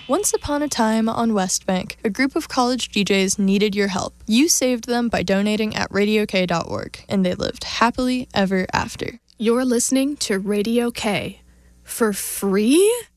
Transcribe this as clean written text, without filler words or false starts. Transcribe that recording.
Once upon a time on West Bank, a group of college DJs needed your help. You saved them by donating at radiok.org, and they lived happily ever after. You're listening to Radio K. For free?